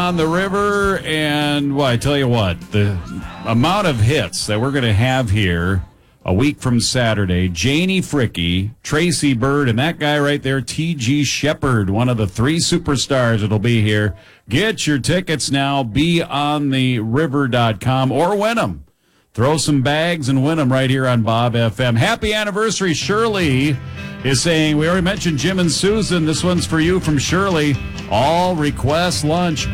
on the river, and well, I tell you what, the amount of hits that we're going to have here a week from Saturday, Janie Fricke, Tracy Bird, and that guy right there, T.G. Shepard, one of the three superstars that'll be here. Get your tickets now, beontheriver.com, or win them. Throw some bags and win them right here on Bob FM. Happy anniversary, Shirley is saying, we already mentioned Jim and Susan. This one's for you from Shirley. All request lunch.